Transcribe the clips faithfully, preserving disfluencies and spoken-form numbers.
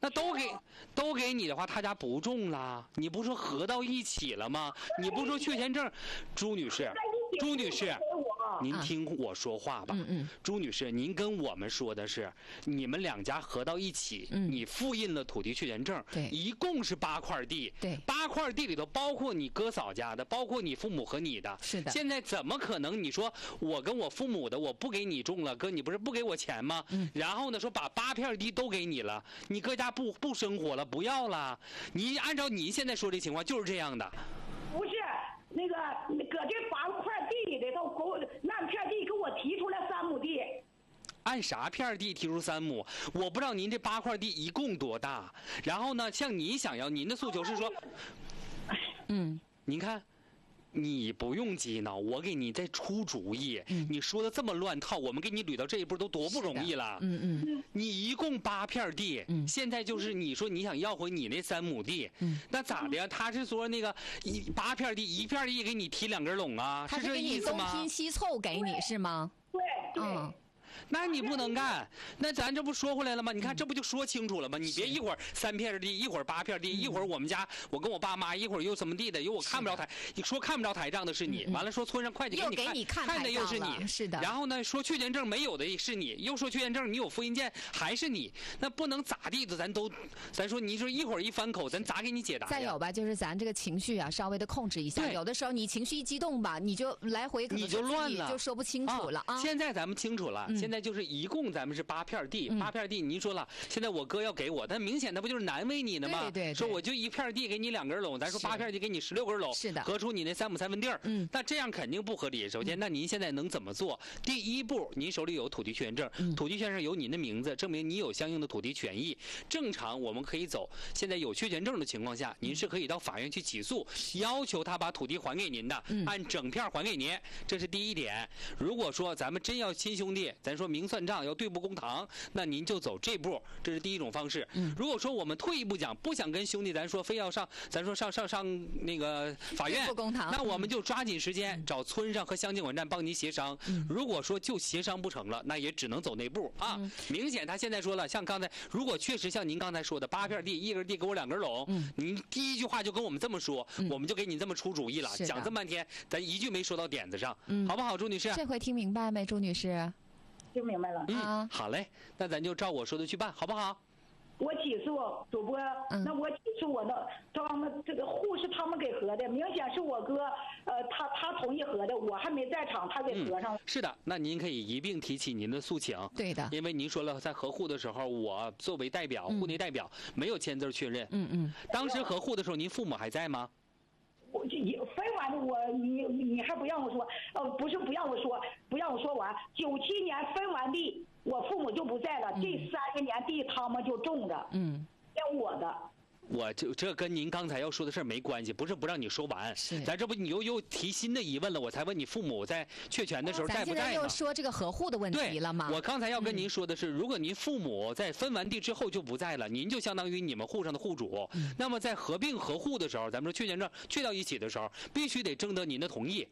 那都给都给你的话，他家不种了，你不说合到一起了吗？你不说确权证，朱女士，朱女士，您听我说话吧。 嗯嗯， 朱女士，您跟我们说的是，你们两家合到一起， 嗯， 你复印了土地确权证， 对， 一共是八块地， 对， 八块地里头包括你哥嫂家的，包括你父母和你的， 是的。 现在怎么可能？你说我跟我父母的，我不给你种了，哥，你不是不给我钱吗？ 嗯， 然后呢，说把八片地都给你了，你搁家不不生活了，不要了。你按照您现在说这情况就是这样的。 不是那个搁这八块地里头，给我那片地给我提出来三亩地。 按啥片地提出三亩？我不知道您这八块地一共多大。然后呢，像你想要，您的诉求是说， 嗯， 您看。你不用激恼，我给你再出主意。 嗯、 你说的这么乱套，我们给你捋到这一步都多不容易了。 嗯嗯， 你一共八片地， 嗯， 现在就是你说你想要回你那三亩地， 嗯， 那咋的呀？他是说那个一八片地，一片地给你提两根垄啊？ 他是这意思吗？ 东拼西凑给你是吗？ 对对。 嗯， 那你不能干，那咱这不说回来了吗？你看这不就说清楚了吗？你别一会儿三片地，一会儿八片地，一会儿我们家我跟我爸妈，一会儿又什么地的，有我看不着台，你说看不着台账的是你，完了说村上会计给你看看的又是你， 是的。 然后呢，说确权证没有的是你，又说确权证你有复印件还是你，那不能咋地的，咱都咱说你说一会儿一翻口，咱咋给你解答呀？ 再有吧，就是咱这个情绪啊，稍微的控制一下，有的时候你情绪一激动吧，你就来回可能你就乱了， 就说不清楚了啊。 现在咱们清楚了，现在就是一共。咱们是八片地，八片地，您说了，现在我哥要给我，但明显那不就是难为你呢吗？ 对对对， 说我就一片地给你两根垄，咱说八片地给你十六根垄， 是的， 合出你那三亩三分地儿， 嗯， 那这样肯定不合理。首先，那您现在能怎么做？第一步，您手里有土地确权证， 嗯、 土地确权证有您的名字，证明你有相应的土地权益。正常我们可以走，现在有确权证的情况下，您是可以到法院去起诉，要求他把土地还给您的， 嗯、 按整片还给您，这是第一点。如果说咱们真要亲兄弟，咱说明算账，要对簿公堂。那您就走这步，这是第一种方式。 嗯， 如果说我们退一步讲，不想跟兄弟咱说非要上，咱说上上上那个法院，那我们就抓紧时间、嗯、找村上和乡监管站帮您协商、嗯。如果说就协商不成了，那也只能走那步啊。嗯、明显他现在说了，像刚才，如果确实像您刚才说的，八片地，一根地给我两根垄，嗯，您第一句话就跟我们这么说，嗯、我们就给你这么出主意了，讲这么半天，咱一句没说到点子上，嗯、好不好，朱女士？ 这回听明白没，朱女士？ 听明白了， 嗯，好嘞，那咱就照我说的去办，好不好？ 我起诉主播，嗯、那我起诉我的，他们这个户是他们给核的，明显是我哥，呃，他他同意核的，我还没在场，他给核上了、嗯。 是的，那您可以一并提起您的诉请。 对的， 因为您说了，在核户的时候，我作为代表， 嗯、 户内代表没有签字确认。 嗯嗯。 当时核户的时候，您父母还在吗？ 我分完的我你你还不让我说，呃，不是不让我说，不让我说完。九七年分完地，我父母就不在了，嗯、这三十年地他们就种着， 嗯， 要我的。 我这这跟您刚才要说的事儿没关系，不是不让你说完，咱这不你又又提新的疑问了，我才问你父母在确权的时候在不在吗？ 咱现在又说这个核户的问题了吗？ 我刚才要跟您说的是，嗯、如果您父母在分完地之后就不在了，您就相当于你们户上的户主，嗯、那么在合并合户的时候，咱们说确权证确到一起的时候，必须得征得您的同意。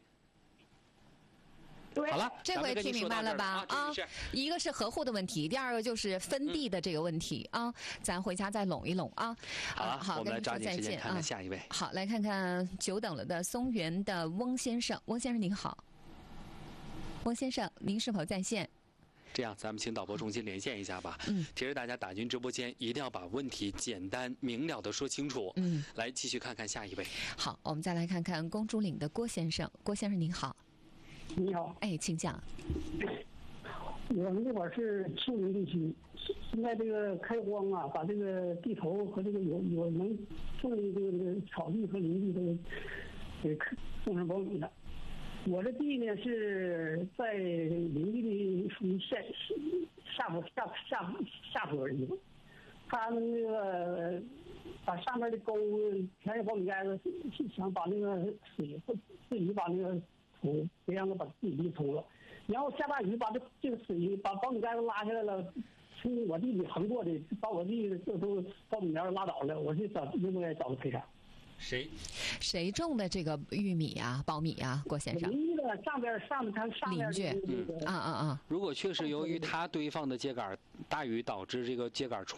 好了， 这回听明白了吧？啊，一个是合户的问题，第二个就是分地的这个问题、嗯、啊，咱回家再拢一拢啊。 好了， 好， 我们来抓紧时间看看下一位。 好，来看看久等了的松原的翁先生，翁先生您好，翁先生您是否在线？ 这样，咱们请导播中心连线一下吧。 嗯， 提示大家打进直播间，一定要把问题简单明了的说清楚。 嗯， 来继续看看下一位。 好，我们再来看看公主岭的郭先生，郭先生您好。 你好， 哎，请讲。 我们这会儿是丘陵地区，现在这个开荒啊，把这个地头和这个有有能种的这个这个草地和林地都给种成苞米了。我这地呢是在林地的属于下下坡下下下坡地方，他们那个把上面的沟填上苞米盖子，想把那个水自己把那个土别让它把自己地冲了，然后下大雨把这这个水把苞米盖子拉下来了，从我地里横过的，把我地这都苞米苗拉倒了，我是找应不应该找他赔偿？ 谁谁种的这个玉米啊、苞米啊，郭先生？ 邻居的上边上面他上面邻居，嗯啊啊啊！ 如果确实由于他堆放的秸秆大雨导致这个秸秆冲